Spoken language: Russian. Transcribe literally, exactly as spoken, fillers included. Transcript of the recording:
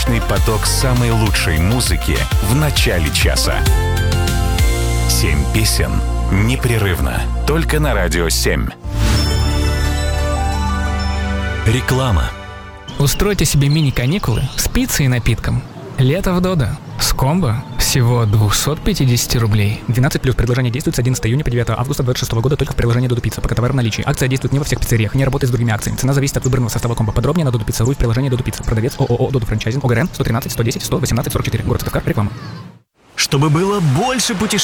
бесконечный поток самой лучшей музыки в начале часа. Семь песен непрерывно. Только на Радио семь. Реклама. Устройте себе мини-каникулы с пиццей и напитком. Лето в Додо. С комбо всего двести пятьдесят рублей. двенадцать плюс. Предложение действует с одиннадцатого июня по девятого августа две тысячи двадцать шестого года только в приложении Додо Пицца. Пока товар в наличии. Акция действует не во всех пиццериях, не работает с другими акциями. Цена зависит от выбранного состава комбо. Подробнее на Додо Пицца ру в приложении Додо Пицца. Продавец ООО Додо Франчайзинг. ОГРН сто тринадцать сто десять сто восемнадцать сорок четыре. Город Сыктывкар. Реклама. Чтобы было больше путешествий.